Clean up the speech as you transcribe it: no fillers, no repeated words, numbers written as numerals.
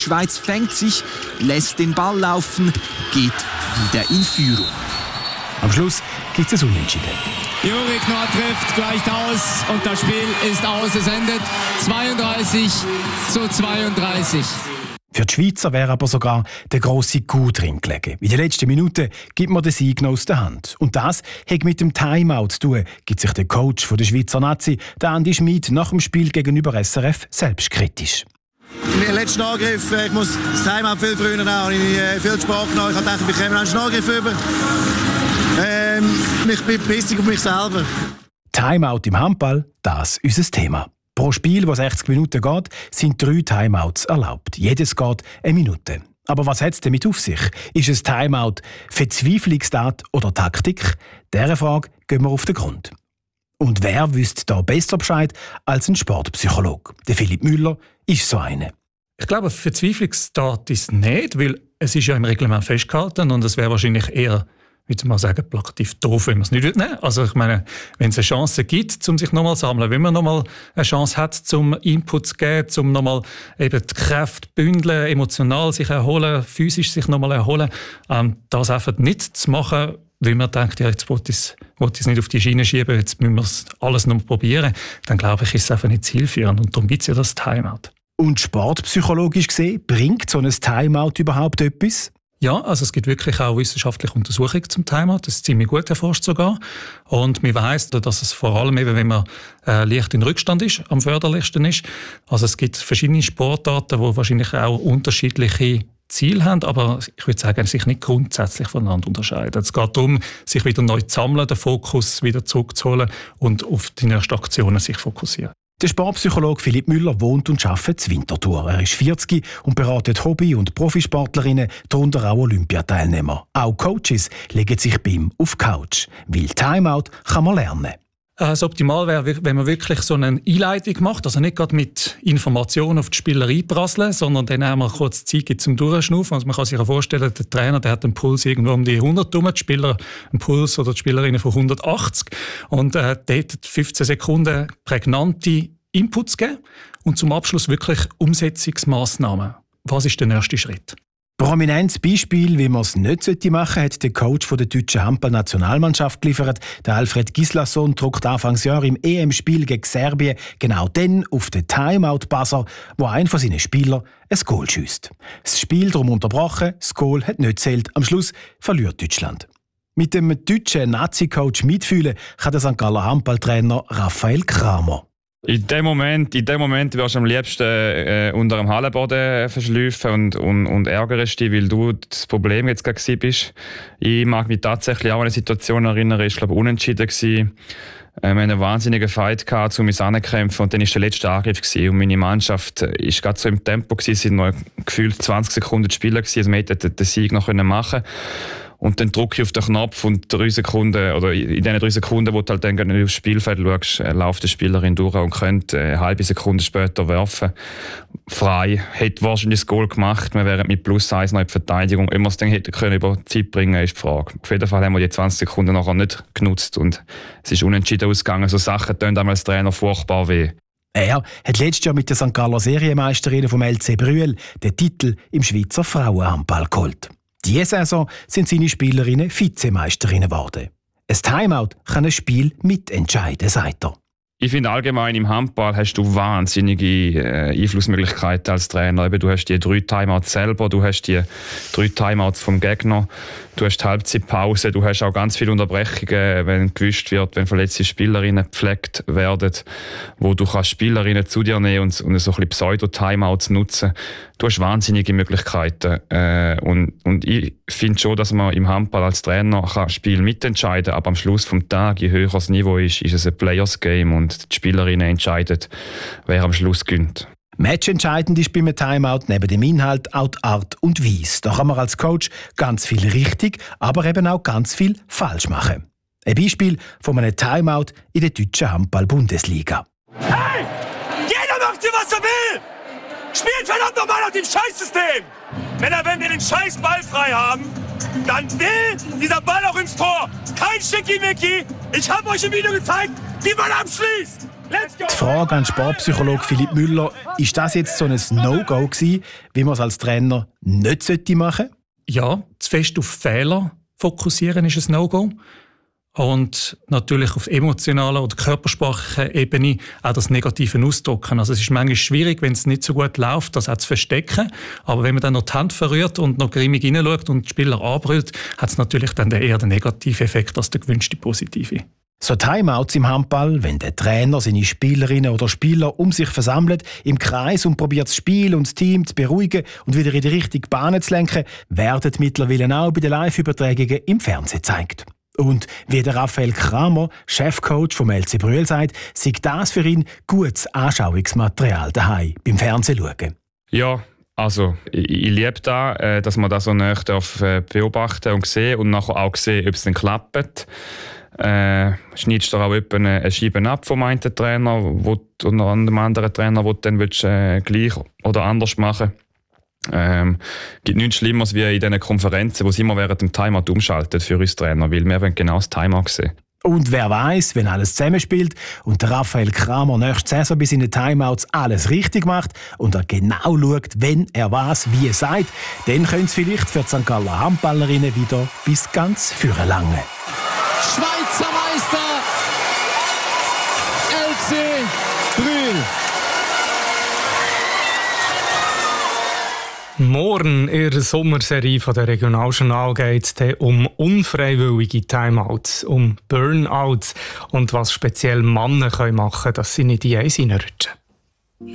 Die Schweiz fängt sich, lässt den Ball laufen, geht wieder in Führung. Am Schluss gibt es ein Unentschieden. Juri Knorr trifft, gleicht aus und das Spiel ist aus. Es endet 32:32. Für die Schweizer wäre aber sogar der grosse Coup drin gelegen. In den letzten Minuten gibt man den Sieg noch aus der Hand. Und das hat mit dem Timeout zu tun, gibt sich der Coach der Schweizer Nazi, der Andi Schmid, nach dem Spiel gegenüber SRF selbstkritisch. Im letzten Angriff, ich muss das Timeout viel früher nehmen, habe ich viel Spaß genommen. Ich habe gedacht, wir kommen einen Angriff über. Ich bin pissig auf mich selber. Timeout im Handball, das ist unser Thema. Pro Spiel, das 60 Minuten geht, sind 3 Timeouts erlaubt. Jedes geht 1 Minute. Aber was hat es damit auf sich? Ist es Timeout Verzweiflungstat oder Taktik? Dieser Frage gehen wir auf den Grund. Und wer wüsste da besser Bescheid als ein Sportpsychologe? Der Philipp Müller ist so einer. Ich glaube, Verzweiflungstat ist es nicht, weil es ist ja im Reglement festgehalten und es wäre wahrscheinlich eher, wie soll man sagen, plakativ doof, wenn man es nicht nehmen würde. Also ich meine, wenn es eine Chance gibt, um sich nochmal zu sammeln, wenn man nochmal eine Chance hat, zum Input zu geben, um nochmal eben die Kräfte bündeln, emotional sich erholen, physisch sich nochmal erholen, das einfach nicht zu machen, weil man denkt, ja, jetzt wollte ich es nicht auf die Schiene schieben, jetzt müssen wir es alles noch probieren, dann glaube ich, ist es einfach nicht zielführend. Und darum gibt es ja das Timeout. Und sportpsychologisch gesehen, bringt so ein Timeout überhaupt etwas? Ja, also es gibt wirklich auch wissenschaftliche Untersuchungen zum Timeout. Das ist ziemlich gut erforscht sogar. Und man weiss, dass es vor allem eben, wenn man leicht in Rückstand ist, am förderlichsten ist. Also es gibt verschiedene Sportarten, die wahrscheinlich auch unterschiedliche Ziele haben, aber ich würde sagen, sich nicht grundsätzlich voneinander unterscheiden. Es geht darum, sich wieder neu zu sammeln, den Fokus wieder zurückzuholen und auf die nächsten Aktionen sich fokussieren. Der Sportpsychologe Philipp Müller wohnt und arbeitet in Winterthur. Er ist 40 und beratet Hobby- und Profisportlerinnen, darunter auch Olympiateilnehmer. Auch Coaches legen sich bei ihm auf die Couch, weil Timeout kann man lernen. Das Optimal wäre, wenn man wirklich so eine Einleitung macht, also nicht gerade mit Informationen auf die Spieler einprasseln, sondern dann einmal kurz Zeit gibt zum Durchschnaufen. Also man kann sich ja vorstellen, der Trainer, der hat einen Puls irgendwo um die 100 rum, die Spieler einen Puls oder die Spielerinnen von 180 und dort 15 Sekunden prägnante Inputs geben und zum Abschluss wirklich Umsetzungsmaßnahmen. Was ist der nächste Schritt? Prominentes Beispiel, wie man es nicht machen sollte, hat der Coach der deutschen Handball-Nationalmannschaft geliefert. Der Alfred Gislason druckt Anfangsjahr im EM-Spiel gegen Serbien genau dann auf den Timeout-Buzzer, wo ein von seinen Spielern ein Goal schiesst. Das Spiel darum unterbrochen, das Goal hat nicht gezählt. Am Schluss verliert Deutschland. Mit dem deutschen Nazi-Coach mitfühlen kann der St. Galler Handballtrainer Raphael Kramer. In dem Moment wirst du am liebsten unter dem Hallenboden verschleifen und ärgerst dich, weil du das Problem jetzt gerade bist. Ich mag mich tatsächlich auch an eine Situation erinnern, ich glaube unentschieden gewesen. Wir hatten einen wahnsinnigen Fight gehabt, um uns anzukämpfen und dann war der letzte Angriff gewesen. Und meine Mannschaft war gerade so im Tempo gewesen, es waren noch gefühlt 20 Sekunden zu spielen gewesen, also wir hätten den Sieg noch machen können. Und dann drücke ich auf den Knopf und 3 Sekunden, oder in diesen 3 Sekunden, wo du halt dann aufs Spielfeld schaust, läuft die Spielerin durch und könnte eine halbe Sekunde später werfen. Frei. Hätte wahrscheinlich das Goal gemacht, wir wären mit +1 noch in die Verteidigung. Ob wir es dann hätten können über die Zeit bringen, ist die Frage. Auf jeden Fall haben wir die 20 Sekunden nachher nicht genutzt und es ist unentschieden ausgegangen. So Sachen tun einem als Trainer furchtbar weh. Er hat letztes Jahr mit der St. Galler Serienmeisterinnen vom LC Brüel den Titel im Schweizer Frauenhandball geholt. Diese Saison sind seine Spielerinnen Vizemeisterinnen geworden. Ein Timeout kann ein Spiel mitentscheiden, sagt er. Ich finde allgemein im Handball hast du wahnsinnige Einflussmöglichkeiten als Trainer. Du hast die 3 Timeouts selber, du hast die 3 Timeouts vom Gegner, du hast die Halbzeitpause, du hast auch ganz viele Unterbrechungen, wenn gewischt wird, wenn verletzte Spielerinnen gepflegt werden, wo du kannst Spielerinnen zu dir nehmen und so ein bisschen Pseudo-Timeouts nutzen. Du hast wahnsinnige Möglichkeiten und ich finde schon, dass man im Handball als Trainer kann Spiel mitentscheiden kann, aber am Schluss des Tages, je höher das Niveau ist es ein Players-Game und die Spielerinnen entscheiden, wer am Schluss gewinnt. Matchentscheidend ist beim Timeout neben dem Inhalt auch die Art und Weise. Da kann man als Coach ganz viel richtig, aber eben auch ganz viel falsch machen. Ein Beispiel von einem Timeout in der deutschen Handball-Bundesliga. Hey! Jeder macht hier, was er will! Spielt verdammt nochmal nach dem Scheißsystem! Wenn wir den scheiß Ball frei haben, dann will dieser Ball auch ins Tor. Kein Schickimicki. Ich habe euch im Video gezeigt, wie man abschließt. Die Frage an Sportpsychologe Philipp Müller, ist das jetzt so ein No-Go gewesen, wie man es als Trainer nicht machen sollte? Ja, zu fest auf Fehler fokussieren ist ein No-Go. Und natürlich auf emotionaler oder körpersprachlicher Ebene auch das Negative ausdrücken. Also es ist manchmal schwierig, wenn es nicht so gut läuft, das auch zu verstecken. Aber wenn man dann noch die Hand verrührt und noch grimmig hineinschaut und die Spieler anbrüllt, hat es natürlich dann eher den negativen Effekt als der gewünschte positive. So Timeouts im Handball, wenn der Trainer seine Spielerinnen oder Spieler um sich versammelt, im Kreis und probiert das Spiel und das Team zu beruhigen und wieder in die richtige Bahn zu lenken, werden mittlerweile auch bei den Live-Übertragungen im Fernsehen gezeigt. Und wie der Raphael Kramer, Chefcoach vom LC Brüel, sagt, sei das für ihn gutes Anschauungsmaterial daheim beim Fernsehen schauen. Ja, also ich liebe das, dass man das so nah beobachten und sehen und nachher auch sehen, ob es dann klappt. Schneidest du auch eine Scheibe ab vom einen Trainer und dem anderen Trainer, wo du dann gleich oder anders machen willst. Gibt nichts Schlimmeres wie in diesen Konferenzen, wo sie immer während dem Timeout umschalten für uns Trainer, weil wir wollen genau das Timeout sehen. Und wer weiß, wenn alles zusammenspielt und der Raphael Kramer nächste Saison bei seinen Timeouts alles richtig macht und er genau schaut, wenn er was wie er sagt, dann könnte es vielleicht für die St. Galler Handballerinnen wieder bis ganz vorne langen. Schweizer Meister LC Brüel. Morgen in der Sommerserie von der Regionaljournal geht es um unfreiwillige Timeouts, um Burnouts und was speziell Männer machen können, dass sie nicht in eins reinrutschen.